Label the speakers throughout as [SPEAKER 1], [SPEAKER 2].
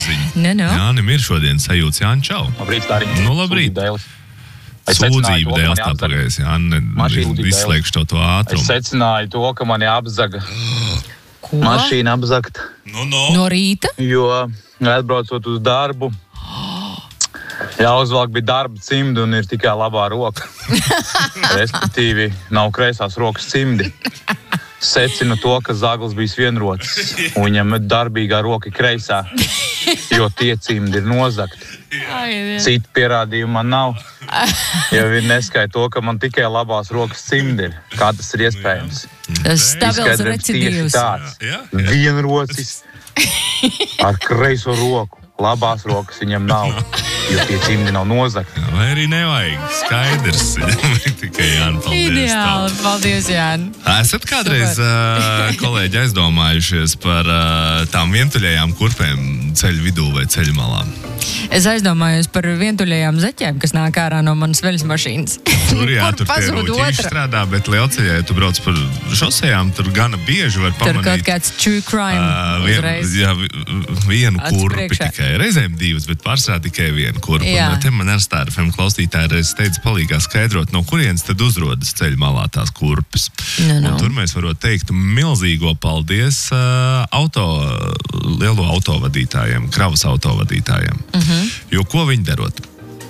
[SPEAKER 1] Jānim ir šodien sajūts. Jāni, čau.
[SPEAKER 2] Labrīt, Stari.
[SPEAKER 1] Nu, labrīt. Sūdzība dēļ tā pagājis. Jāni, izslēgšu to ātrumu.
[SPEAKER 2] Es secināju to, ka mani apzaga.
[SPEAKER 3] Ko?
[SPEAKER 2] Mašīna apzagta.
[SPEAKER 3] No rīta?
[SPEAKER 2] Jo, atbraucot uz darbu, jāuzvelk bija darba cimdi un ir tikai labā roka. Respektīvi, nav kreisās rokas cimdi. Secinu to, ka zaglis bijis vienrocis, un viņam darbīgā roka ir kreisā, jo tie cimdi ir nozagti. Citu pierādījumu man nav, jo viņi neskaita to, ka man tikai labās rokas cimdi ir. Kā tas ir iespējams?
[SPEAKER 3] Tas stabils recidīvs.
[SPEAKER 2] Vienrocis ar kreiso roku. Labās rokas viņam nav, jo tie cimdi nav nozagti.
[SPEAKER 1] Vai arī nevajag, skaidrs. Tikai Jāni, paldies.
[SPEAKER 3] Ideāli, paldies, Jāni.
[SPEAKER 1] Esat kādreiz, kolēģi, aizdomājušies par tām vientuļajām kurpēm ceļu vidū vai ceļu malām?
[SPEAKER 3] Es aizdomājos par vientuļajām zeķēm, kas nāk ārā no manas veļas mašīnas.
[SPEAKER 1] Tur tie rūķīši strādā, bet lielceļā, ja tu brauc par šosejām, tur gana bieži var pamanīt.
[SPEAKER 3] Tur kaut kāds true crime uzreiz.
[SPEAKER 1] Vienu kurpi tikai. Reizēm divas, bet pārsvarā tikai vienu kurpi. Un te man ar Star FM klausītāji reiz steidz palīgā skaidrot, no kurienes tad uzrodas ceļu malā tās kurpes. Un tur mēs varam teikt milzīgo paldies lielo autovadītājiem, kravas autovadītājiem. Jo ko viņi darot?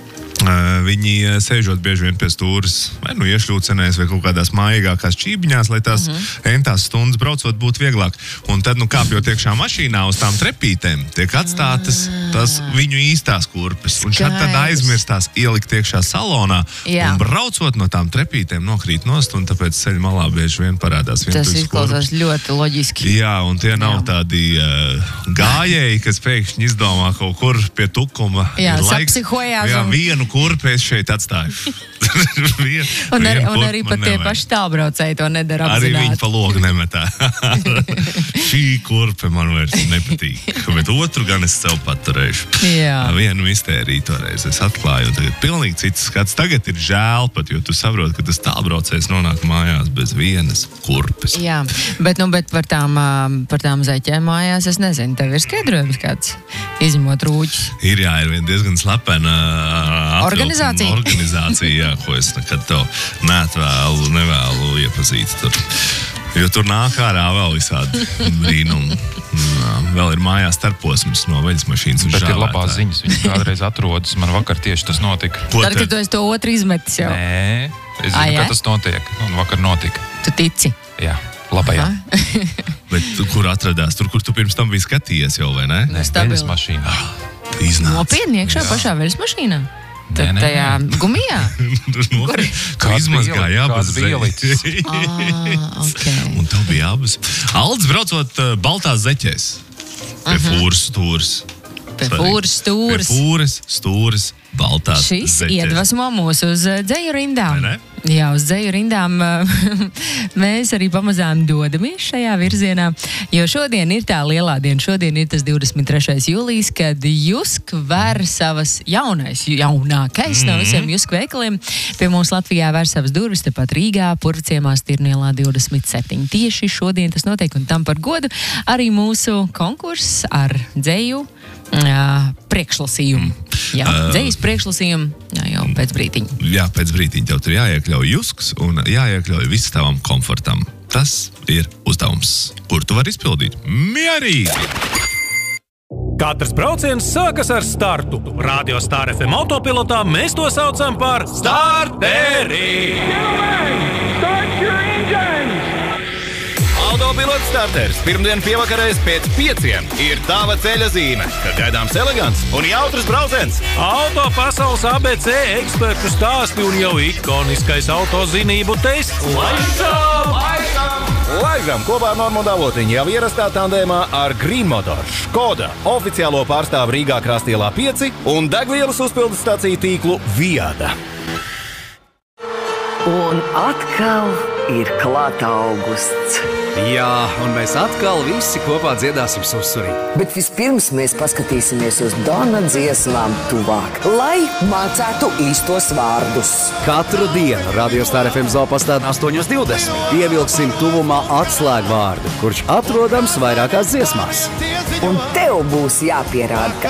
[SPEAKER 1] Viņi sēžot bieži vien pie stūres, vai nu iešļūcenēs, vai kaut kādās mājīgākās čībiņās, lai tās entās stundas braucot būtu vieglāk. Un tad, kāpjot iekšā mašīnā uz tām trepītēm, tiek atstātas tas viņu īstās kurpes. Un šad tad aizmirstās ielikt iekšā salonā, un braucot no tām trepītēm nokrīt nost, un tāpēc ceļu malā bieži vien parādās vientuļas kurpes.
[SPEAKER 3] Tas izklausās ļoti loģiski.
[SPEAKER 1] Jā, un tie nav tādi gājēji, kas pēkšņi izdomā kaut kur pie tukuma.
[SPEAKER 3] Jā, sapsihojās.
[SPEAKER 1] Vienu kurpēs šeit atstāju.
[SPEAKER 3] Un arī pat tie paši tālbraucēji to nedara apzināti.
[SPEAKER 1] Arī viņi pa logu nemetā. Šī kurpe man vairs nepatīk. Bet otru gan es sev paturēšu. Vienu mistēriju toreiz es atklāju. Tagad pilnīgi cits skats. Tagad ir žēl pat, jo tu saproti, ka tas tālbraucējs nonāk mājās bez vienas kurpes.
[SPEAKER 3] Jā, bet par tām zeķēm mājās es nezinu. Tev ir skaidrojums kāds, izņemot rūķis?
[SPEAKER 1] Ir vien diezgan slepena
[SPEAKER 3] organizācija,
[SPEAKER 1] ko es nekad tev nevēlu iepazīt tur. Jo tur nāk ārā vēl visādi brīnumi. Vēl ir mājās starposms no veļas mašīnas uz žāvētāju.
[SPEAKER 4] Bet ir labās ziņas, viņi kādreiz atrodas. Man vakar tieši tas notika.
[SPEAKER 3] Tad, kad tu esi to otru izmetis jau?
[SPEAKER 4] Nē, es zinu, ka tas notiek. Un vakar notika.
[SPEAKER 3] Tu tici?
[SPEAKER 4] Jā, labajā.
[SPEAKER 1] Bet kur atradās? Tur, kur tu pirms tam biji skatījies jau, vai ne?
[SPEAKER 4] Nē, veļas mašīnā.
[SPEAKER 3] Nopietni iekšā pašā veļas mašīnā? Tad tajā gumijā?
[SPEAKER 1] Kā izmazgāja abas zeķes. Un tev bija abas. Aldis braucot baltās zeķēs. Pie fūras stūres.
[SPEAKER 3] Pie fūras stūres.
[SPEAKER 1] Baltās
[SPEAKER 3] Šis
[SPEAKER 1] zeķes.
[SPEAKER 3] iedvesmo mūs uz dzeju rindām.
[SPEAKER 1] Vai ne?
[SPEAKER 3] Jā, uz dzeju rindām mēs arī pamazām dodamies šajā virzienā, jo šodien ir tā lielā diena. Šodien ir tas 23. jūlijas, kad Jusk ver savas jaunākais no visiem Jusk veikaliem. Pie mums Latvijā ver savas durvis, tepat Rīgā, Purvciemā, Stirnielā 27. Tieši šodien tas notiek, un tam par godu arī mūsu konkurss ar dzeju priekšlasījumu. Jā, dzejas priekšlasījumu jau pēc brītiņa.
[SPEAKER 1] Jā, pēc brītiņa tev tur jāiekļauj Jusks un jāiekļauj viss tavam komfortam. Tas ir uzdevums, kur tu vari izpildīt mierīgi.
[SPEAKER 5] Katrs brauciens sākas ar startu. Radio Star FM autopilotā mēs to saucam par starteri.
[SPEAKER 6] Autopilots starters pirmdien pievakarēs pēc 5 ir tava ceļa zīme, ka gaidāms elegants un jautrs brauciens.
[SPEAKER 5] Auto pasaules ABC ekspertu stāsti un jau ikoniskais autozinību tests.
[SPEAKER 6] Laizam kopā ar Normundu Avotiņu jau ierastā tandēmā ar Green Motor, Škoda, oficiālo pārstāvu Rīgā Krastielā 5 un degvielas uzpildes staciju tīklu Viada.
[SPEAKER 7] Un atkal ir klāta augusts.
[SPEAKER 8] Jā, un mēs atkal visi kopā dziedāsim Susuri.
[SPEAKER 7] Bet vispirms mēs paskatīsimies uz Dona dziesmām tuvāk, lai mācētu īstos vārdus.
[SPEAKER 8] Katru dienu Radio Star FM zopastā 8:20 pievilksim tuvumā atslēgvārdu, kurš atrodams vairākās dziesmās.
[SPEAKER 7] Un tev būs jāpierāda, ka